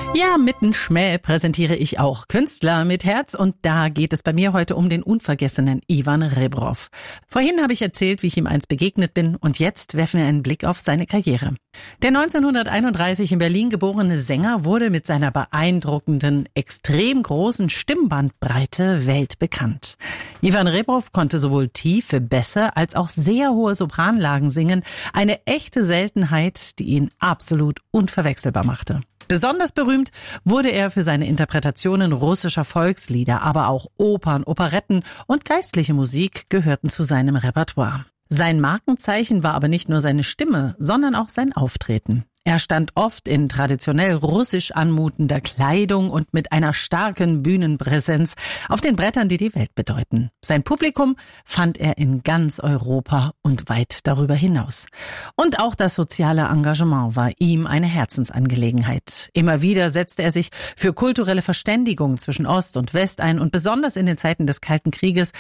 Ja, mitten Schmäh präsentiere ich auch Künstler mit Herz und da geht es bei mir heute um den unvergessenen Ivan Rebrov. Vorhin habe ich erzählt, wie ich ihm einst begegnet bin und jetzt werfen wir einen Blick auf seine Karriere. Der 1931 in Berlin geborene Sänger wurde mit seiner beeindruckenden, extrem großen Stimmbandbreite weltbekannt. Ivan Rebrov konnte sowohl tiefe Bässe als auch sehr hohe Sopranlagen singen, eine echte Seltenheit, die ihn absolut unverwechselbar machte. Besonders berühmt wurde er für seine Interpretationen russischer Volkslieder, aber auch Opern, Operetten und geistliche Musik gehörten zu seinem Repertoire. Sein Markenzeichen war aber nicht nur seine Stimme, sondern auch sein Auftreten. Er stand oft in traditionell russisch anmutender Kleidung und mit einer starken Bühnenpräsenz auf den Brettern, die die Welt bedeuten. Sein Publikum fand er in ganz Europa und weit darüber hinaus. Und auch das soziale Engagement war ihm eine Herzensangelegenheit. Immer wieder setzte er sich für kulturelle Verständigung zwischen Ost und West ein und besonders in den Zeiten des Kalten Krieges